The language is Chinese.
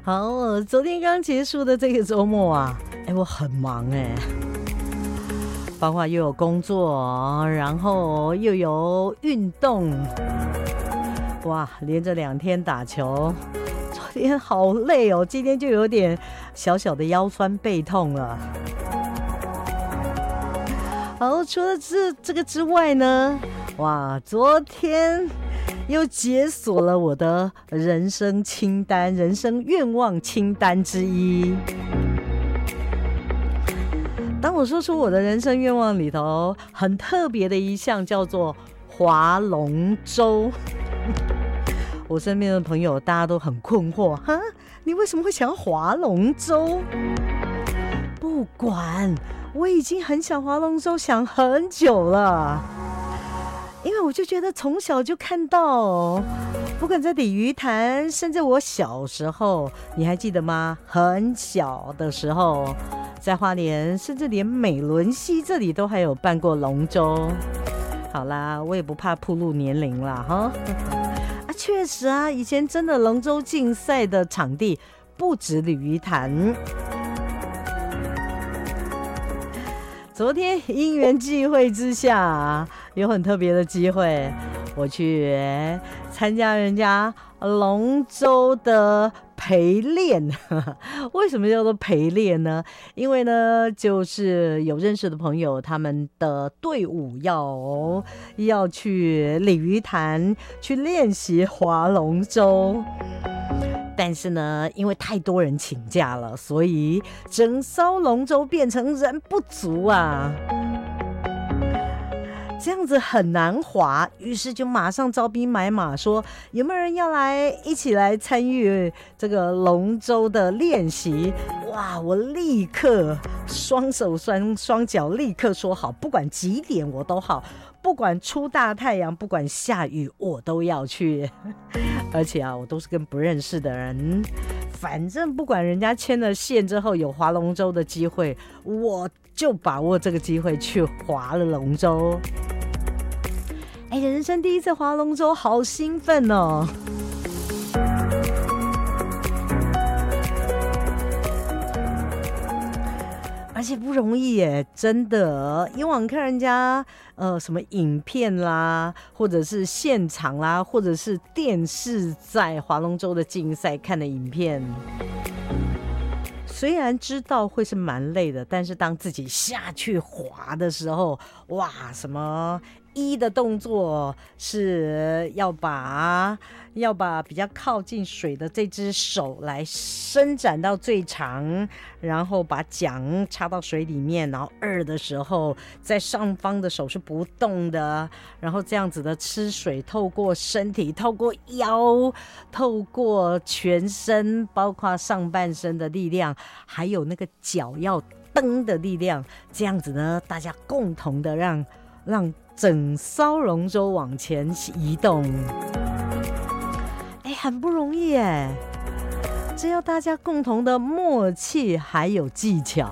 好，昨天刚结束的这个周末啊，我很忙包括又有工作，然后又有运动，哇，连着2天打球，昨天好累哦，今天就有点小小的腰酸背痛了。好，除了这个之外呢，哇，昨天又解锁了我的人生清单，人生愿望清单之一。当我说出我的人生愿望里头很特别的一项叫做划龙舟，我身边的朋友大家都很困惑，哈，你为什么会想要划龙舟？不管，我已经很想划龙舟，想很久了。因为我就觉得从小就看到，不管在鲤鱼潭，甚至我小时候，你还记得吗？很小的时候，在花莲，甚至连美仑溪这里都还有办过龙舟。好啦，我也不怕暴露年龄啦哈。确实啊，以前真的龙舟竞赛的场地不止鲤鱼潭。昨天因缘际会之下，有很特别的机会，我去参加人家龙舟的陪练。为什么叫做陪练呢？因为呢，就是有认识的朋友，他们的队伍要去鲤鱼潭去练习划龙舟。但是呢，因为太多人请假了，所以整艘龙舟变成人不足啊，这样子很难划，于是就马上招兵买马，说有没有人要一起来参与这个龙舟的练习？哇，我立刻双手双脚立刻说好，不管几点我都好，不管出大太阳，不管下雨，我都要去。而且啊，我都是跟不认识的人，反正不管人家牵了线之后有划龙舟的机会，我就把握这个机会去划了龙舟。人生第一次划龙舟，好兴奋哦！而且不容易耶，真的。以往看人家什么影片啦，或者是现场啦，或者是电视在划龙舟的竞赛看的影片，虽然知道会是蛮累的，但是当自己下去划的时候，哇，什么一的动作是要把比较靠近水的这只手来伸展到最长，然后把桨插到水里面，然后2的时候在上方的手是不动的，然后这样子的吃水，透过身体，透过腰，透过全身，包括上半身的力量，还有那个脚要蹬的力量，这样子呢，大家共同的让整艘龙舟往前移动。很不容易耶，这要大家共同的默契还有技巧。